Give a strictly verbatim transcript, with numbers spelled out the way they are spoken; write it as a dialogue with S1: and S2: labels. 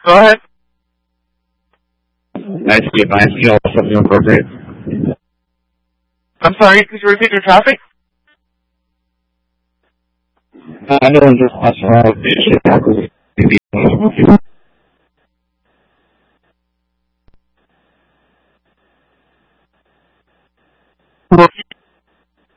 S1: Go ahead.
S2: Nice to get nice to something appropriate.
S1: I'm sorry, could you repeat your topic?
S2: I know I'm just watching all of this shit.